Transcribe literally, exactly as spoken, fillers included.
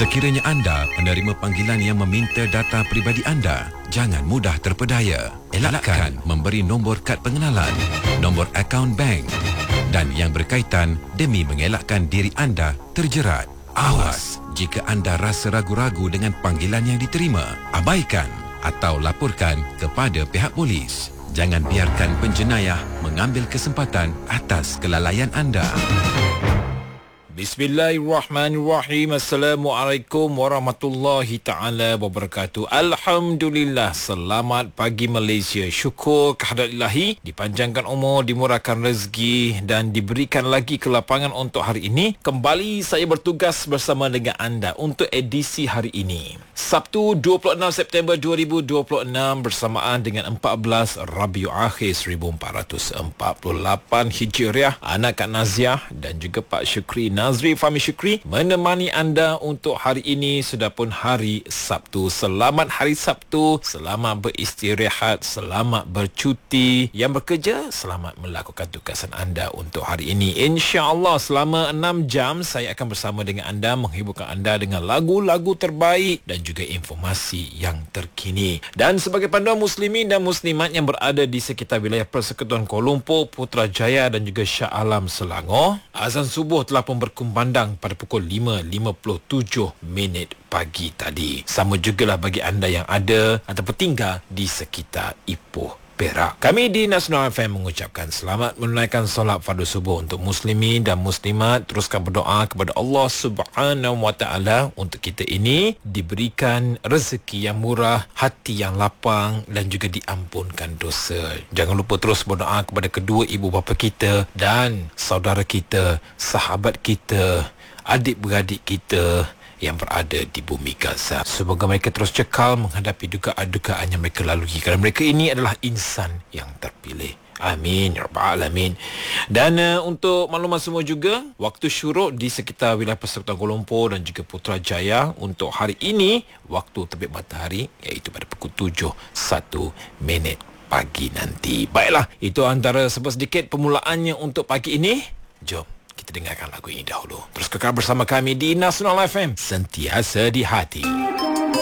Sekiranya anda menerima panggilan yang meminta data peribadi anda, jangan mudah terpedaya. Elakkan memberi nombor kad pengenalan, nombor akaun bank dan yang berkaitan demi mengelakkan diri anda terjerat. Awas jika anda rasa ragu-ragu dengan panggilan yang diterima, abaikan atau laporkan kepada pihak polis. Jangan biarkan penjenayah mengambil kesempatan atas kelalaian anda. Bismillahirrahmanirrahim. Assalamualaikum warahmatullahi ta'ala wabarakatuh. Alhamdulillah. Selamat pagi Malaysia. Syukur kehadirat Ilahi, dipanjangkan umur, dimurahkan rezeki dan diberikan lagi kelapangan untuk hari ini. Kembali saya bertugas bersama dengan anda untuk edisi hari ini, Sabtu dua puluh enam September dua ribu dua puluh enam, bersamaan dengan empat belas Rabiul Akhir seribu empat ratus empat puluh lapan Hijriah. Anak Kak Naziah dan juga Pak Syukri Nazri Fahmi Syukri menemani anda untuk hari ini. Sudah pun hari Sabtu. Selamat hari Sabtu, selamat beristirahat, selamat bercuti. Yang bekerja, selamat melakukan tugasan anda untuk hari ini. InsyaAllah selama enam jam saya akan bersama dengan anda, menghiburkan anda dengan lagu-lagu terbaik dan juga informasi yang terkini. Dan sebagai panduan muslimin dan muslimat yang berada di sekitar wilayah Persekutuan Kuala Lumpur, Putrajaya dan juga Shah Alam Selangor, azan subuh telah pun berkumandang pada pukul lima lima puluh tujuh minit pagi tadi. Sama jugalah bagi anda yang ada ataupun tinggal di sekitar Ipoh, Perak. Kami di Nasional F M mengucapkan selamat menunaikan solat fardu subuh untuk muslimin dan muslimat. Teruskan berdoa kepada Allah Subhanahu Wa Taala untuk kita ini diberikan rezeki yang murah, hati yang lapang dan juga diampunkan dosa. Jangan lupa terus berdoa kepada kedua ibu bapa kita dan saudara kita, sahabat kita, adik-beradik kita yang berada di bumi Gaza. Semoga mereka terus cekal menghadapi dugaan-dugaan yang mereka lalui, kerana mereka ini adalah insan yang terpilih. Amin ya rabbal alamin. Dan uh, untuk maklumat semua juga, waktu syuruk di sekitar wilayah Persekutuan Kuala Lumpur dan juga Putrajaya untuk hari ini, waktu terbit matahari iaitu pada pukul tujuh satu minit pagi nanti. Baiklah, itu antara sedikit permulaannya untuk pagi ini. Jom kita dengarkan lagu ini dahulu. Terus kekal bersama kami di Nasional F M, sentiasa di hati.